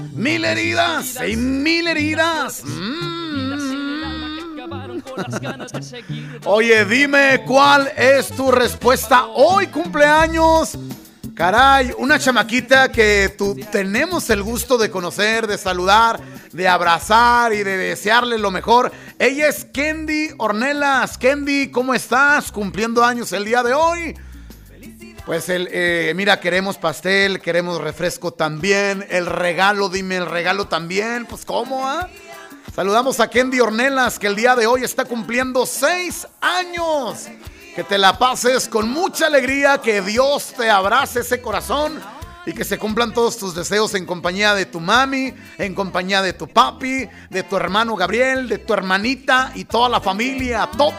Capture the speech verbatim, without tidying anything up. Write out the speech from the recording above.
Mil heridas y mil heridas. Mm. Oye, dime cuál es tu respuesta. Hoy cumpleaños. Caray, una chamaquita que tú tenemos el gusto de conocer, de saludar, de abrazar y de desearle lo mejor. Ella es Kendi Ornelas. Kendi, ¿cómo estás? Cumpliendo años el día de hoy. Pues el, eh, mira, queremos pastel, queremos refresco también. El regalo, dime el regalo también. Pues ¿cómo, ah? Saludamos a Kendi Ornelas, que el día de hoy está cumpliendo seis años. Que te la pases con mucha alegría, que Dios te abrace ese corazón y que se cumplan todos tus deseos en compañía de tu mami, en compañía de tu papi, de tu hermano Gabriel, de tu hermanita y toda la familia, todos